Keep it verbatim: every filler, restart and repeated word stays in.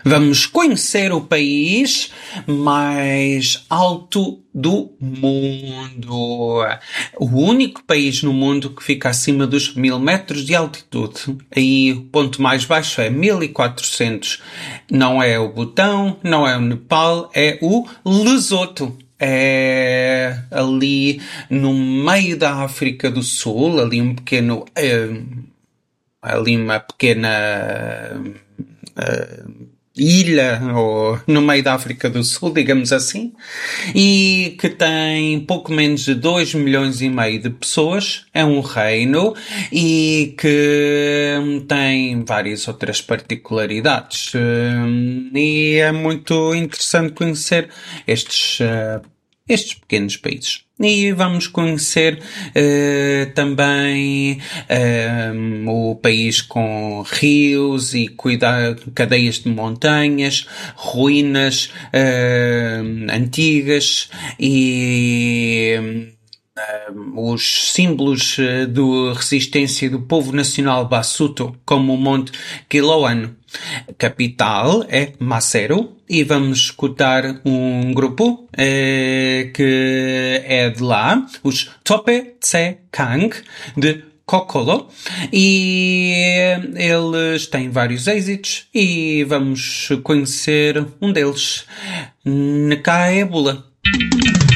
Vamos conhecer o país mais alto do mundo. O único país no mundo que fica acima dos mil metros de altitude. Aí o ponto mais baixo é mil e quatrocentos. Não é o Butão, não é o Nepal, é o Lesoto. É ali no meio da África do Sul, ali um pequeno... É, ali uma pequena... É, ilha, ou no meio da África do Sul, digamos assim, e que tem pouco menos de dois milhões e meio de pessoas, é um reino, e que tem várias outras particularidades. E é muito interessante conhecer estes, estes pequenos países. E vamos conhecer uh, também uh, o país com rios e cuidar, cadeias de montanhas, ruínas uh, antigas e uh, os símbolos uh, de resistência do povo nacional Basuto, como o Monte Kiloano. A capital é Maseru e vamos escutar um grupo eh, que é de lá, os Tope Tse Kang, de Kokolo, e eles têm vários êxitos e vamos conhecer um deles, Nkaebula.